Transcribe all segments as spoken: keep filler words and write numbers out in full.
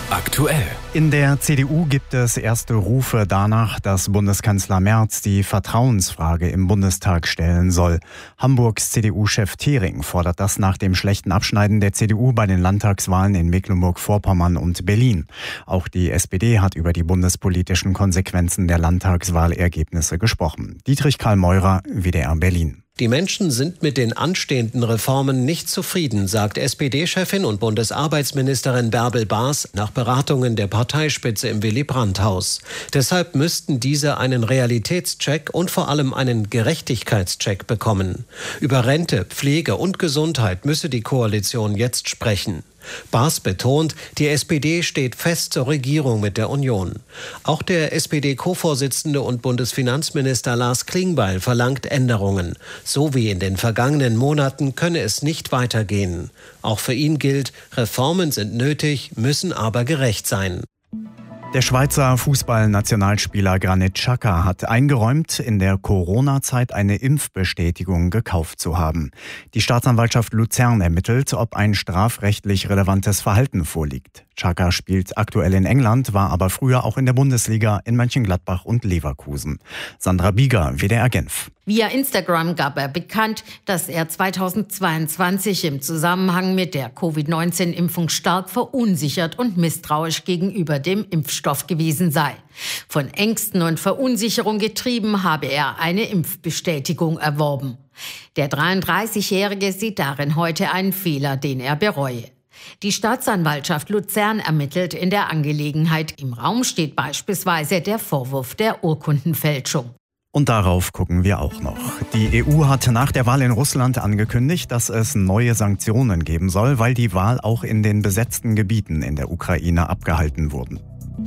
aktuell. In der C D U gibt es erste Rufe danach, dass Bundeskanzler Merz die Vertrauensfrage im Bundestag stellen soll. Hamburgs C D U-Chef Thering fordert das nach dem schlechten Abschneiden der C D U bei den Landtagswahlen in Mecklenburg-Vorpommern und Berlin. Auch die S P D hat über die bundespolitischen Konsequenzen der Landtagswahlergebnisse gesprochen. Dietrich Karl Meurer, W D R Berlin. Die Menschen sind mit den anstehenden Reformen nicht zufrieden, sagt S P D-Chefin und Bundesarbeitsministerin Bärbel Baas nach Beratungen der Parteispitze im Willy-Brandt-Haus. Deshalb müssten diese einen Realitätscheck und vor allem einen Gerechtigkeitscheck bekommen. Über Rente, Pflege und Gesundheit müsse die Koalition jetzt sprechen. Baas betont, die S P D steht fest zur Regierung mit der Union. Auch der S P D-Co-Vorsitzende und Bundesfinanzminister Lars Klingbeil verlangt Änderungen. So wie in den vergangenen Monaten könne es nicht weitergehen. Auch für ihn gilt, Reformen sind nötig, müssen aber gerecht sein. Der Schweizer Fußballnationalspieler Granit Xhaka hat eingeräumt, in der Corona-Zeit eine Impfbestätigung gekauft zu haben. Die Staatsanwaltschaft Luzern ermittelt, ob ein strafrechtlich relevantes Verhalten vorliegt. Xhaka spielt aktuell in England, war aber früher auch in der Bundesliga in Mönchengladbach und Leverkusen. Sandra Bieger, W D R Genf. Via Instagram gab er bekannt, dass er zweitausendzweiundzwanzig im Zusammenhang mit der Covid neunzehn Impfung stark verunsichert und misstrauisch gegenüber dem Impfstoff gewesen sei. Von Ängsten und Verunsicherung getrieben habe er eine Impfbestätigung erworben. Der dreiunddreißigjährige sieht darin heute einen Fehler, den er bereue. Die Staatsanwaltschaft Luzern ermittelt in der Angelegenheit. Im Raum steht beispielsweise der Vorwurf der Urkundenfälschung. Und darauf gucken wir auch noch. Die E U hat nach der Wahl in Russland angekündigt, dass es neue Sanktionen geben soll, weil die Wahl auch in den besetzten Gebieten in der Ukraine abgehalten wurde.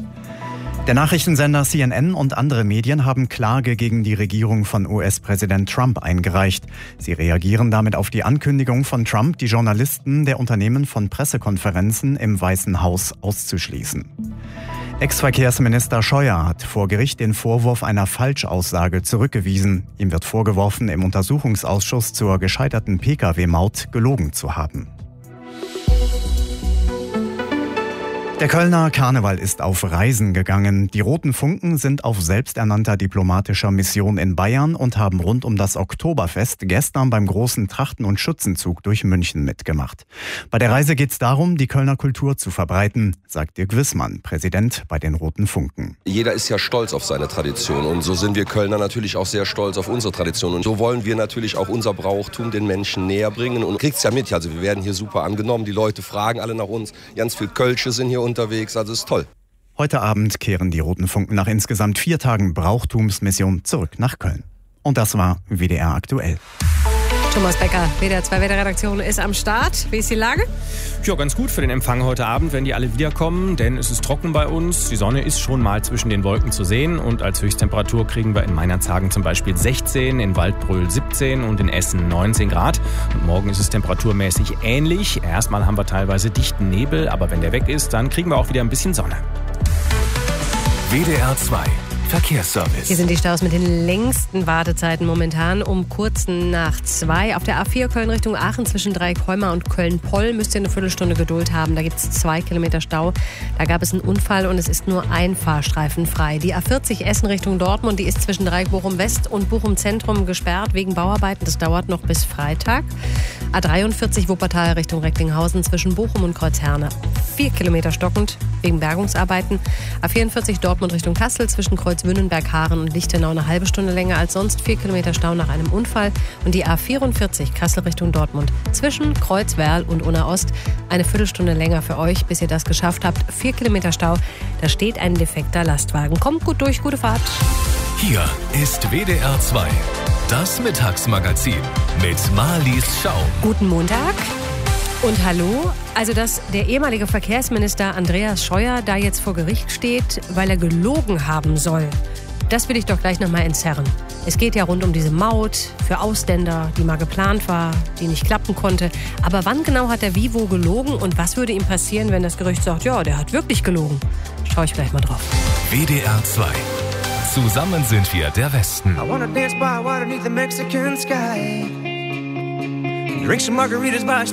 Der Nachrichtensender C N N und andere Medien haben Klage gegen die Regierung von U S-Präsident Trump eingereicht. Sie reagieren damit auf die Ankündigung von Trump, die Journalisten der Unternehmen von Pressekonferenzen im Weißen Haus auszuschließen. Ex-Verkehrsminister Scheuer hat vor Gericht den Vorwurf einer Falschaussage zurückgewiesen. Ihm wird vorgeworfen, im Untersuchungsausschuss zur gescheiterten P K W-Maut gelogen zu haben. Der Kölner Karneval ist auf Reisen gegangen. Die Roten Funken sind auf selbsternannter diplomatischer Mission in Bayern und haben rund um das Oktoberfest gestern beim großen Trachten- und Schützenzug durch München mitgemacht. Bei der Reise geht es darum, die Kölner Kultur zu verbreiten, sagt Dirk Wissmann, Präsident bei den Roten Funken. Jeder ist ja stolz auf seine Tradition und so sind wir Kölner natürlich auch sehr stolz auf unsere Tradition. Und so wollen wir natürlich auch unser Brauchtum den Menschen näher bringen und kriegt's ja mit. Also wir werden hier super angenommen, die Leute fragen alle nach uns, ganz viel Kölsche sind hier unterwegs, also ist toll. Heute Abend kehren die Roten Funken nach insgesamt vier Tagen Brauchtumsmission zurück nach Köln. Und das war W D R aktuell. Thomas Becker, W D R zwei Wetterredaktion ist am Start. Wie ist die Lage? Ja, ganz gut für den Empfang heute Abend, wenn die alle wiederkommen, denn es ist trocken bei uns. Die Sonne ist schon mal zwischen den Wolken zu sehen und als Höchsttemperatur kriegen wir in Meinerzhagen zum Beispiel sechzehn, in Waldbröl siebzehn und in Essen neunzehn Grad. Und morgen ist es temperaturmäßig ähnlich. Erstmal haben wir teilweise dichten Nebel, aber wenn der weg ist, dann kriegen wir auch wieder ein bisschen Sonne. W D R zwei Verkehrsservice. Hier sind die Staus mit den längsten Wartezeiten momentan. Um kurz nach zwei auf der A vier Köln Richtung Aachen zwischen Dreieckholma und Köln-Poll müsst ihr eine Viertelstunde Geduld haben. Da gibt es zwei Kilometer Stau. Da gab es einen Unfall und es ist nur ein Fahrstreifen frei. Die A vierzig Essen Richtung Dortmund, die ist zwischen Dreieck Bochum West und Bochum Zentrum gesperrt wegen Bauarbeiten. Das dauert noch bis Freitag. A dreiundvierzig Wuppertal Richtung Recklinghausen zwischen Bochum und Kreuzherne. Vier Kilometer stockend wegen Bergungsarbeiten. A vierundvierzig Dortmund Richtung Kassel zwischen Kreuzwünnenberg, Haaren und Lichtenau eine halbe Stunde länger als sonst. Vier Kilometer Stau nach einem Unfall. Und die A vierundvierzig Kassel Richtung Dortmund zwischen Kreuzwerl und Unna Ost eine Viertelstunde länger für euch, bis ihr das geschafft habt. Vier Kilometer Stau. Da steht ein defekter Lastwagen. Kommt gut durch, gute Fahrt. Hier ist W D R zwei, das Mittagsmagazin mit Marlies Schau. Guten Montag. Und hallo, also dass der ehemalige Verkehrsminister Andreas Scheuer da jetzt vor Gericht steht, weil er gelogen haben soll, das will ich doch gleich nochmal entzerren. Es geht ja rund um diese Maut für Ausländer, die mal geplant war, die nicht klappen konnte. Aber wann genau hat er wie wo gelogen und was würde ihm passieren, wenn das Gericht sagt, ja, der hat wirklich gelogen? Schau ich gleich mal drauf. W D R zwei. Zusammen sind wir der Westen. I wanna dance by water beneath the Mexican sky. Drink some margaritas by